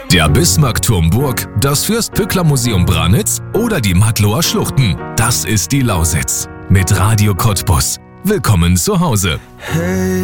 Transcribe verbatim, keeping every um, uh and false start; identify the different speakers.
Speaker 1: Der Bismarckturm Burg, das Fürst-Pückler-Museum Branitz oder die Madloer Schluchten. Das ist die Lausitz. Mit Radio Cottbus. Willkommen zu Hause.
Speaker 2: Hey.